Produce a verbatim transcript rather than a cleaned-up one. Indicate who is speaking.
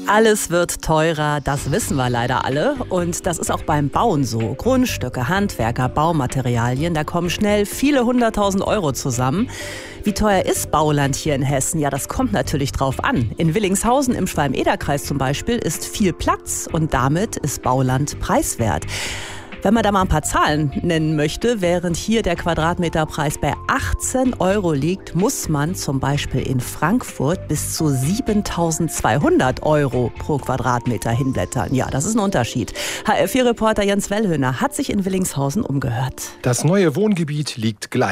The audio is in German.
Speaker 1: Alles wird teurer, das wissen wir leider alle. Und das ist auch beim Bauen so. Grundstücke, Handwerker, Baumaterialien, da kommen schnell viele hunderttausend Euro zusammen. Wie teuer ist Bauland hier in Hessen? Ja, das kommt natürlich drauf an. In Willingshausen im Schwalm-Eder-Kreis zum Beispiel ist viel Platz und damit ist Bauland preiswert. Wenn man da mal ein paar Zahlen nennen möchte, während hier der Quadratmeterpreis bei achtzehn Euro liegt, muss man zum Beispiel in Frankfurt bis zu siebentausendzweihundert Euro pro Quadratmeter hinblättern. Ja, das ist ein Unterschied. H R vier Reporter Jens Wellhöhner hat sich in Willingshausen umgehört.
Speaker 2: Das neue Wohngebiet liegt gleich